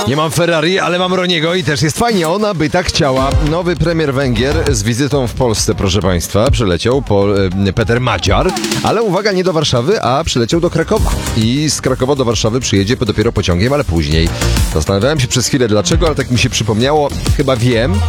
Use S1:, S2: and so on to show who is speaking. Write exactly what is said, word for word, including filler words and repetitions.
S1: Nie mam Ferrari, ale mam Roniego i też jest fajnie. Ona by tak chciała. Nowy premier Węgier z wizytą w Polsce, proszę państwa, przyleciał po, e, Peter Madziar, ale uwaga, nie do Warszawy, a przyleciał do Krakowa. I z Krakowa do Warszawy przyjedzie dopiero pociągiem, ale później. Zastanawiałem się przez chwilę dlaczego, ale tak mi się przypomniało, chyba wiem.